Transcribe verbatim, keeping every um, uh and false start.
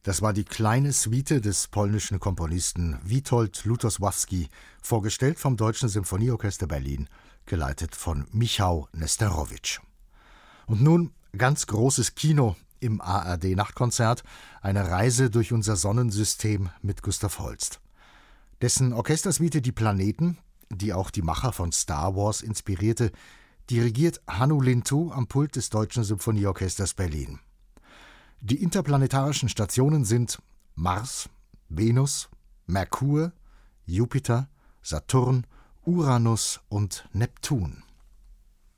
Das war die kleine Suite des polnischen Komponisten Witold Lutosławski, vorgestellt vom Deutschen Symphonieorchester Berlin, geleitet von Michał Nesterowitsch. Und nun ganz großes Kino im A R D-Nachtkonzert, eine Reise durch unser Sonnensystem mit Gustav Holst. Dessen Orchestersuite Die Planeten, die auch die Macher von Star Wars inspirierte, dirigiert Hannu Lintu am Pult des Deutschen Symphonieorchesters Berlin. Die interplanetarischen Stationen sind Mars, Venus, Merkur, Jupiter, Saturn, Uranus und Neptun.